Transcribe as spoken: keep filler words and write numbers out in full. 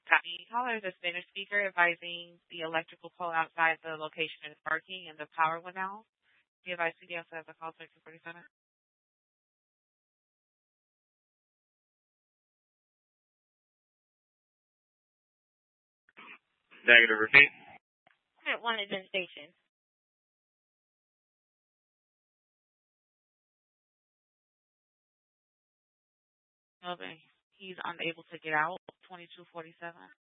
The caller is a Spanish speaker advising the electrical pole outside the location is working and the power went out. The advice C D S has a call to two forty-seven. Negative, repeat. At one administration. Okay. He's unable to get out. twenty-two forty-seven.